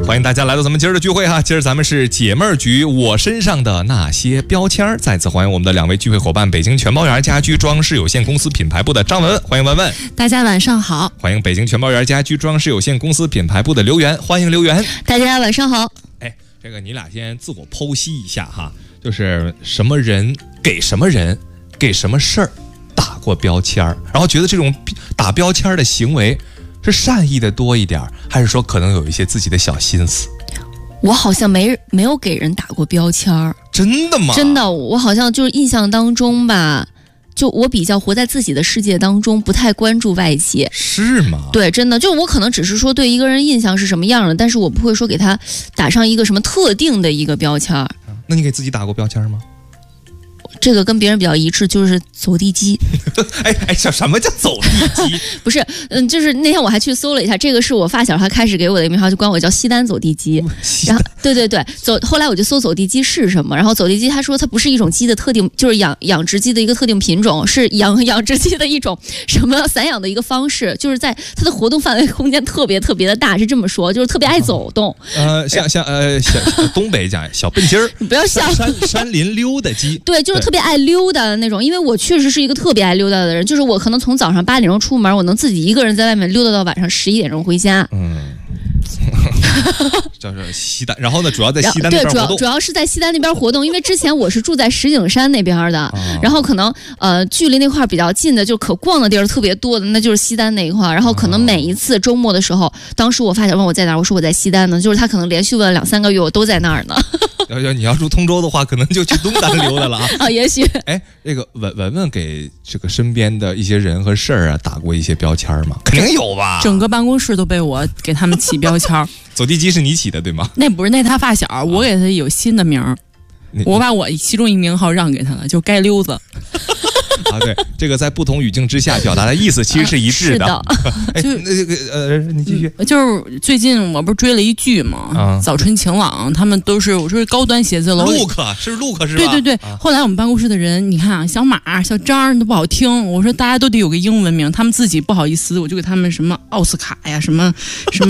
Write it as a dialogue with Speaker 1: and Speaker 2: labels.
Speaker 1: 欢迎大家来到咱们今儿的聚会哈，今儿咱们是解闷儿局，我身上的那些标签儿。再次欢迎我们的两位聚会伙伴，北京全包园家居装饰有限公司品牌部的张文，欢迎文文。
Speaker 2: 大家晚上好。
Speaker 1: 欢迎北京全包园家居装饰有限公司品牌部的刘源，欢迎刘源。
Speaker 2: 大家晚上好。
Speaker 1: 哎，这个你俩先自我剖析一下哈，就是什么人给什么人给什么事儿打过标签儿，然后觉得这种打标签儿的行为是善意的多一点，还是说可能有一些自己的小心思？
Speaker 2: 我好像没有给人打过标签儿。
Speaker 1: 真的吗？
Speaker 2: 真的，我好像就是印象当中吧，就我比较活在自己的世界当中，不太关注外界。
Speaker 1: 是吗？
Speaker 2: 对，真的，就我可能只是说对一个人印象是什么样的，但是我不会说给他打上一个什么特定的一个标签儿。
Speaker 1: 那你给自己打过标签吗？
Speaker 2: 这个跟别人比较一致，就是走地鸡。
Speaker 1: 哎，什么叫走地鸡？
Speaker 2: 不是，就是那天我还去搜了一下，这个是我发小他开始给我的一个名号，就管我叫西单走地鸡。然后，对，后来我就搜走地鸡是什么，然后走地鸡他说它不是一种鸡的特定，就是养殖鸡的一个特定品种，是养殖鸡的一种什么散养的一个方式，就是在它的活动范围空间特别特别的大，是这么说，就是特别爱走动。
Speaker 1: 像东北讲小笨鸡儿，
Speaker 2: 你不要笑，
Speaker 1: 山林溜达鸡。
Speaker 2: 对，就是特别爱溜达的那种，因为我确实是一个特别爱溜达的人，就是我可能从早上8点钟出门，我能自己一个人在外面溜达到晚上11点钟回家。
Speaker 1: 就是西单，然后呢，主要在西单那边活动。
Speaker 2: 对，主要是在西单那边活动，因为之前我是住在石景山那边的，然后可能距离那块比较近的，就可逛的地儿特别多的，那就是西单那一块。然后可能每一次周末的时候，当时我发小问我在哪儿，我说我在西单呢，就是他可能连续问了2、3个月，我都在那儿呢。
Speaker 1: 你要住通州的话，可能就去东单溜达了啊。
Speaker 2: 也许。
Speaker 1: 哎，这个文文给这个身边的一些人和事儿啊打过一些标签吗？肯定有吧。
Speaker 3: 整个办公室都被我给他们起标签。
Speaker 1: 走地鸡是你起的对吗？
Speaker 3: 那不是，那他发小，我给他有新的名儿，我把我其中一名号让给他了，就街溜子。
Speaker 1: 对，这个在不同语境之下表达的意思其实是一致的。你继续。
Speaker 3: 就是最近我不是追了一剧嘛，早春晴朗，他们都是我说高端写字楼。
Speaker 1: Look 是吧？
Speaker 3: 对。后来我们办公室的人，你看啊，小马、小张都不好听，我说大家都得有个英文名，他们自己不好意思，我就给他们什么奥斯卡呀，什么